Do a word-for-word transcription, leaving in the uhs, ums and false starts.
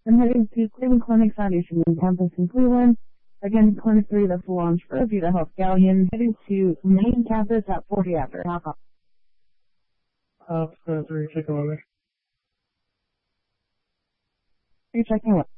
I'm heading to Cleveland Clinic Foundation in campus in Cleveland. Again, Clinic three, that's the launch for Vita Health Galleon, heading to main campus at forty after. Hop on. Uh, Clinic three, take a moment. Are you checking what?